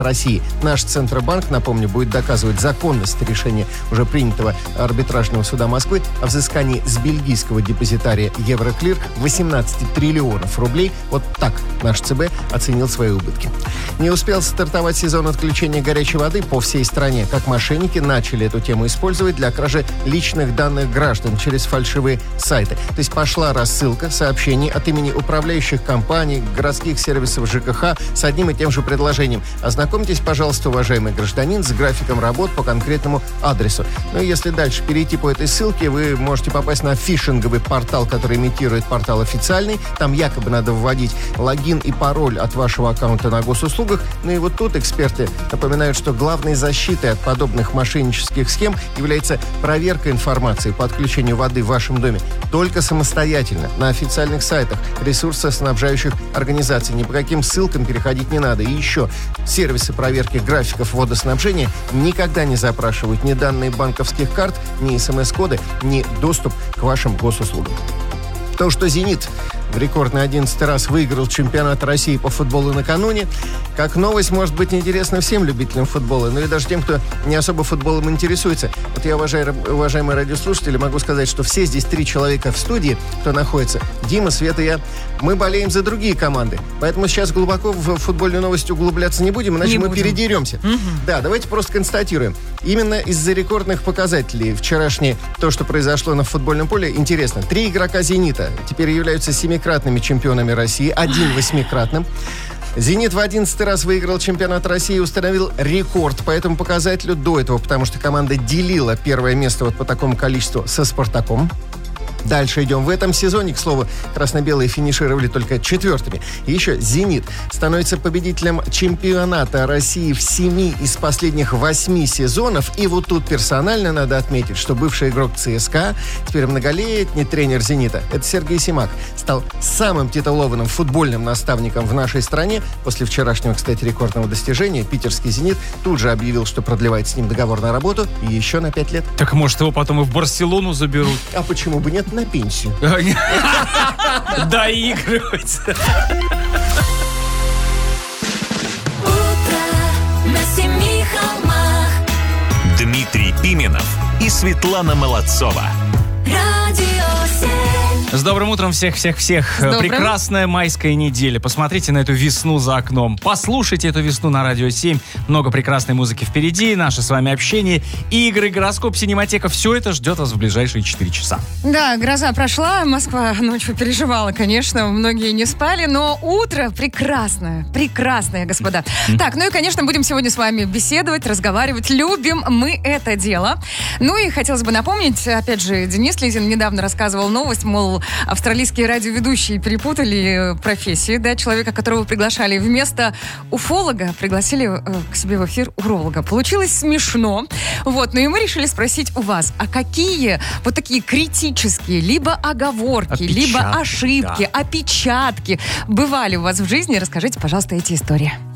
России. Наш Центробанк, напомню, будет доказывать законность решения уже принятого арбитражного суда Москвы о взыскании с бельгийского депозитария Евроклир 18 триллионов рублей. Вот так наш ЦБ оценил свои убытки. Не успел стартовать сезон отключения горячей воды по всей стране, как мошенники начали эту тему использовать для кражи личных данных граждан через фальшивые сайты. То есть пошла рассылка сообщений от имени управляющих компаний, городских сервисов ЖКХ с одним и тем же предложением. Ознакомьтесь, пожалуйста, уважаемый гражданин, с графиком работ по конкретному адресу. Ну и если дальше перейти по этой ссылке, вы можете попасть на фишинговый портал, который имитирует портал официальный. Там якобы надо вводить логин и пароль от вашего аккаунта на госуслугах. Ну и вот тут эксперты напоминают, что главной защитой от подобных мошеннических схем является проверка информации по отключению воды в вашем доме только самостоятельно, на официальных сайтах ресурсоснабжающих организаций. Ни по каким ссылкам переходить не надо. И еще, сервисы проверки графиков водоснабжения никогда не запрашивают ни данные банковских карт, ни СМС-коды, ни доступ к вашим госуслугам. То, что «Зенит» в рекордный 11 раз выиграл чемпионат России по футболу накануне, как новость может быть интересна всем любителям футбола, но и даже тем, кто не особо футболом интересуется. Вот я, уважаемые радиослушатели, могу сказать, что все здесь 3 человека в студии, кто находится, Дима, Света и я, мы болеем за другие команды. Поэтому сейчас глубоко в футбольную новость углубляться не будем, иначе мы передеремся. Да, давайте просто констатируем. Именно из-за рекордных показателей вчерашнее то, что произошло на футбольном поле, интересно. 3 игрока «Зенита» теперь являются 7-кратными чемпионами России, 1 8-кратным. «Зенит» в 11 раз выиграл чемпионат России и установил рекорд по этому показателю до этого, потому что команда делила первое место вот по такому количеству со «Спартаком». Дальше идем. В этом сезоне, к слову, красно-белые финишировали только 4-ми. И еще «Зенит» становится победителем чемпионата России в 7 из последних 8 сезонов. И вот тут персонально надо отметить, что бывший игрок ЦСКА, теперь многолетний тренер «Зенита», это Сергей Симак, стал самым титулованным футбольным наставником в нашей стране. После вчерашнего, кстати, рекордного достижения питерский «Зенит» тут же объявил, что продлевает с ним договор на работу и еще на 5 лет. Так, может, его потом и в Барселону заберут? А почему бы нет? На пенсию. Доигрывать. Дмитрий Пименов и Светлана Молодцова. С добрым утром всех-всех-всех. Прекрасная майская неделя. Посмотрите на эту весну за окном. Послушайте эту весну на Радио 7. Много прекрасной музыки впереди. Наше с вами общение. Игры, гороскоп, синематека. Все это ждет вас в ближайшие 4 часа. Да, гроза прошла. Москва ночью переживала, конечно. Многие не спали. Но утро прекрасное. Прекрасное, господа. Так, ну и, конечно, будем сегодня с вами беседовать, разговаривать. Любим мы это дело. Ну и хотелось бы напомнить, опять же, Денис Лизин недавно рассказывал новость, мол, австралийские радиоведущие перепутали профессии, да, человека, которого приглашали вместо уфолога, пригласили к себе в эфир уролога. Получилось смешно. Вот, ну и мы решили спросить у вас, а какие вот такие критические либо оговорки, либо ошибки, опечатки бывали у вас в жизни? Расскажите, пожалуйста, эти истории.